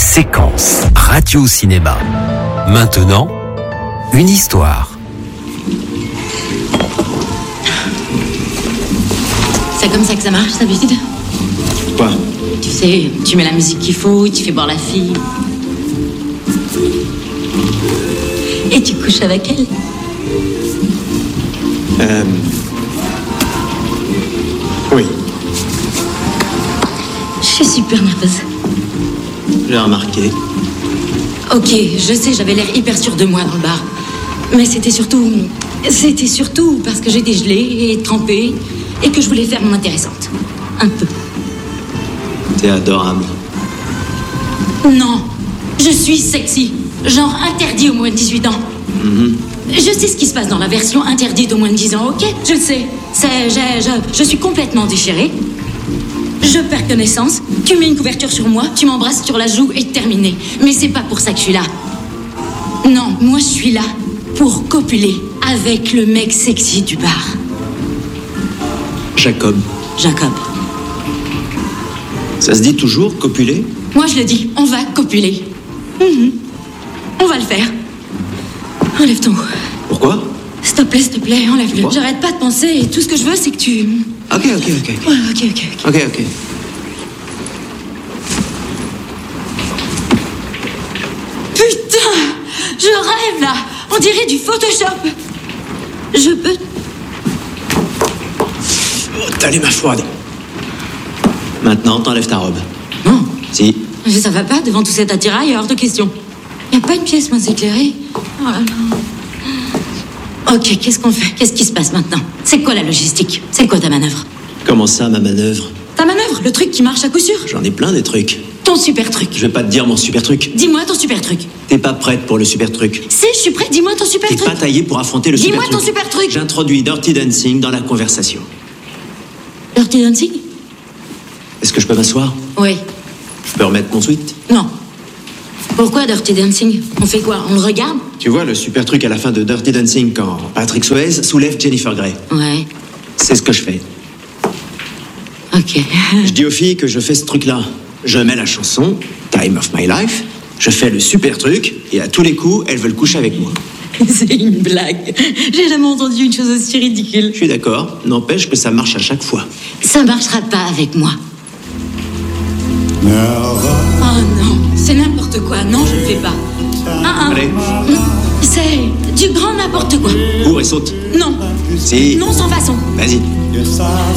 Séquence radio-cinéma. Maintenant, une histoire. C'est comme ça que ça marche, d'habitude? Quoi? Tu sais, tu mets la musique qu'il faut, tu fais boire la fille. Et tu couches avec elle? Oui, Je suis super nerveuse. j'ai remarqué. Ok, je sais, j'avais l'air hyper sûre de moi dans le bar. Mais c'était surtout parce que j'étais gelée et trempée et que je voulais faire mon intéressante. Un peu. T'es adorable. Non, je suis sexy. Genre interdit aux moins de 18 ans. Je sais ce qui se passe dans la version interdite aux moins de 10 ans, ok? Je le sais. Je suis complètement déchirée. Je perds connaissance. Tu mets une couverture sur moi, tu m'embrasses sur la joue et terminé. Mais c'est pas pour ça que je suis là. Non, moi je suis là pour copuler avec le mec sexy du bar. Jacob. Jacob. Ça se dit toujours, copuler? Moi je le dis, on va copuler. On va le faire. Enlève ton haut. Pourquoi? S'il te plaît, enlève-le. Quoi? J'arrête pas de penser et tout ce que je veux, c'est que tu... Ok. Ouais, ok. Ok. Putain! Je rêve, là! On dirait du Photoshop! Je peux... Oh, t'as les mains froides. Maintenant, t'enlèves ta robe. Non, Si. ça va pas devant tout cet attirail, hors de question. Y a pas une pièce moins éclairée? Oh là là. Ok, qu'est-ce qu'on fait? Qu'est-ce qui se passe maintenant? C'est quoi la logistique? C'est quoi ta manœuvre? Comment ça, ma manœuvre? Ta manœuvre, le truc qui marche à coup sûr. J'en ai plein des trucs. Ton super truc. Je vais pas te dire mon super truc. Dis-moi ton super truc. T'es pas prête pour le super truc. Si, je suis prête, dis-moi ton super T'es truc. pas taillée pour affronter le super Dis-moi truc. ton super truc. J'introduis Dirty Dancing dans la conversation. Dirty Dancing? Est-ce que je peux m'asseoir? Oui. Je peux remettre mon sweat? Non. Pourquoi Dirty Dancing? On fait quoi? On le regarde? Tu vois le super truc à la fin de Dirty Dancing quand Patrick Swayze soulève Jennifer Grey. Ouais. C'est ce que je fais. Ok. Je dis aux filles que je fais ce truc-là. Je mets la chanson, Time of My Life, je fais le super truc, et à tous les coups, elles veulent coucher avec moi. C'est une blague. J'ai jamais entendu une chose aussi ridicule. Je suis d'accord, n'empêche que ça marche à chaque fois. Ça marchera pas avec moi. Oh non, c'est n'importe quoi. Non, je le fais pas. Allez, C'est du grand n'importe quoi. cours et saute. Non. Si. Non, sans façon. Vas-y.